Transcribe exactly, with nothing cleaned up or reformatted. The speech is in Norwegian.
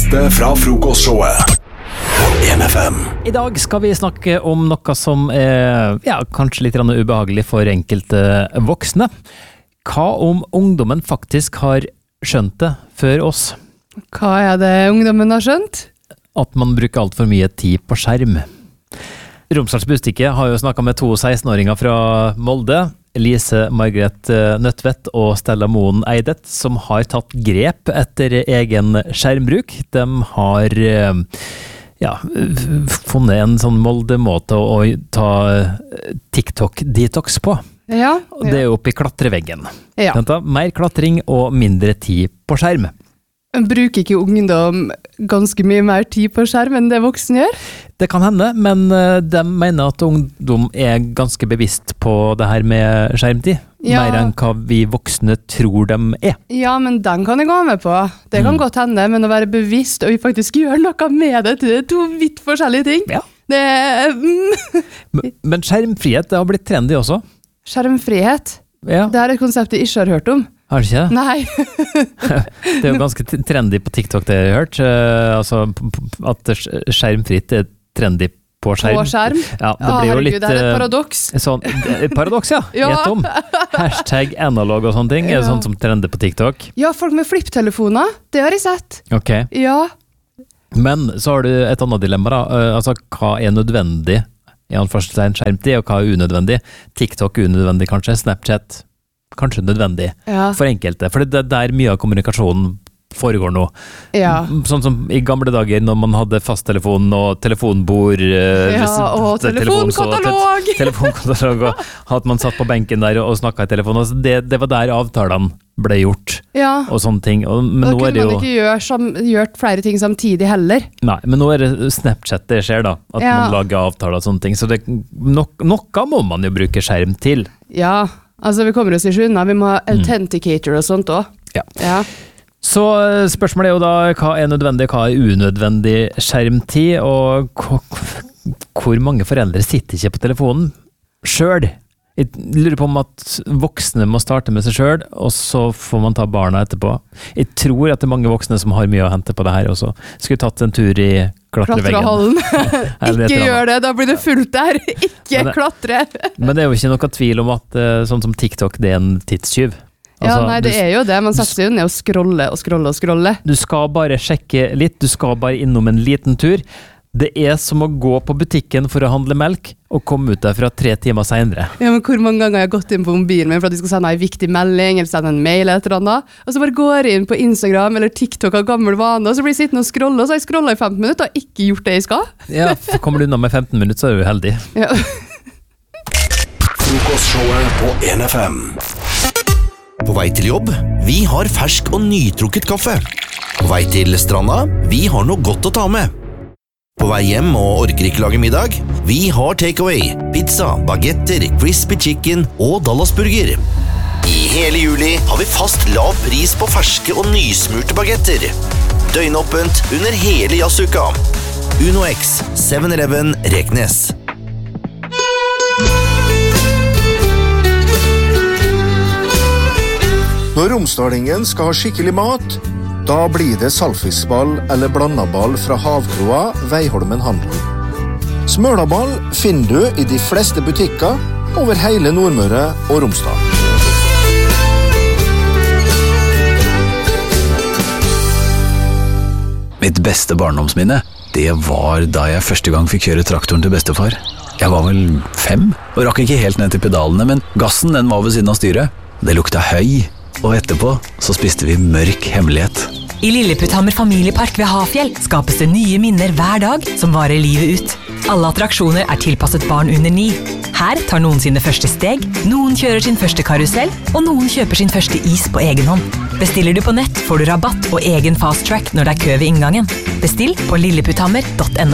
beste fra frokostshowet på en F M. I dag skal vi snakke om noe som er ja, kanskje litt ubehagelig for enkelte voksne. Hva om ungdommen faktisk har skjønt det før oss? Hva er det ungdommen har skjønt? At man bruker alt for mye tid på skjerm. Romsdals Budstikke har jo snakket med to seksten-åringer fra Molde, Lise Margret Nødtvedt og Stella Moen Eidet, som har tatt grep etter egen skjermbruk. De har ja, funnet en sånn Molde-måte å ta TikTok-detox på. Ja, ja. Det er oppe i klatreveggen. Ja. Mer klatring og mindre tid på skjerm. Bruker ikke ungdom ganske mye mer tid på skjerm enn det voksne gjør? Det kan hende, men de mener at ungdom er ganske bevisst på det her med skjermtid. Ja. Mer enn hva vi voksne tror de er. Ja, men den kan jeg gå med på. Det kan mm. godt hende, men å være bevisst og faktisk gjøre noe med det, det er to vidt forskjellige ting. Ja. Det mm. men, men skjermfrihet, det har blitt trendy også. Skjermfrihet? Ja. Det er et konsept jeg ikke har hørt om. Har du ikke det? Nei. Det er jo ganske trendy på TikTok, det jeg har hørt. Uh, altså, at skjermfritt er trendy på skjerm. På skjerm? Ja, det blir jo herregud, litt... det er et paradoks. Sånn, paradoks, ja. Ja. Gjett om. Hashtag analog og sånne ting. Ja. Er det sånt som trender på TikTok? Ja, folk med flipptelefoner. Det har jeg sett. Ok. Ja. Men så har du et annet dilemma da. Uh, altså, hva er nødvendig? I anførselstegn skjermtid, og hva er unødvendig? TikTok er unødvendig kanskje, Snapchat kanskje nødvendig ja. For enkelte, for det er der mye av kommunikasjonen foregår nå. Ja. Sånn som i gamle dager når man hadde fasttelefon og telefonbord ja, og telefonkatalog te telefonkatalog og at man satt på benken der og snakket i telefon, altså det, det var der avtalene ble gjort ja. Og sånne ting og, men da nå kunne er det jo, man ikke gjøre, sam, gjort flere ting samtidig heller. Nei, men nå er det Snapchat det skjer da, at ja. man lager avtaler og sånne ting, så det, no, noe må man jo bruke skjerm til. Ja, altså vi kommer oss ikke unna, vi må ha authenticator og sånt også. Ja. Ja. Så spørsmålet er jo da, hva er nødvendig, hva er unødvendig skjermtid, og hvor mange foreldre sitter ikke på telefonen selv? Jeg lurer på om at voksne må starte med seg selv, og så får man ta barna etterpå. Jeg tror at det er mange voksne som har mye å hente på det her også. Skulle tatt en tur i klatreveggen. Ikke gjør det, da blir det fullt der. Ikke men det, klatre. Men det er jo ikke noe tvil om at sånn som TikTok, det er en tidstyv. Altså, ja, nei, det du, er jo det. Man setter seg jo ned og scrolle og scrolle og scrolle. Du skal bare sjekke litt, du skal bare innom en liten tur. Det er som å gå på butikken for å handle melk, og komme ut derfra tre timer senere. Ja, men hvor mange ganger har jeg gått inn på mobilen min for at de skal sende en viktig melding, eller sende en mail eller et eller annet, og så bare går jeg inn på Instagram eller TikTok av gammel vane, og så blir jeg sittende og scrolle, og så har jeg scrollet i femten minutter og ikke gjort det jeg skal. Ja, kommer du unna med femten minutter, så er du heldig. Ja. Frokostshowet på en F M. På vei til jobb, vi har fersk og nytrukket kaffe. På vei til stranda, vi har noe godt å ta med. På vei hjem og orker ikke lage middag, vi har takeaway, pizza, bagetter, crispy chicken og Dallasburger. I hele juli har vi fast lav pris på ferske og nysmurte bagetter. Døgnåpent under hele jazzuka. Uno X, seven eleven, Reknes. Når romsdalingen skal ha skikkelig mat, da blir det saltfiskball eller blandaball fra Havkroa, Veiholmen Handel. Smølaball finner du i de fleste butikker over hele Nordmøre og Romsdal. Mitt beste barndomsminne, det var da jeg første gang fikk kjøre traktoren til bestefar. Jeg var vel fem, og rakk ikke helt ned til pedalene, men gassen den var ved siden av styret. Det lukta høy. Og etterpå så spiste vi mørk hemmelighet. I Lilleputthammer familiepark ved Hafjell skapes det nye minner hver dag som varer livet ut. Alle attraksjoner er tilpasset barn under ni. Her tar noen sine første steg, noen kjører sin første karusell, og noen kjøper sin første is på egen hånd. Bestiller du på nett, får du rabatt og egen fast track når det er kø ved inngangen. Bestill på lilleputthammer punktum no.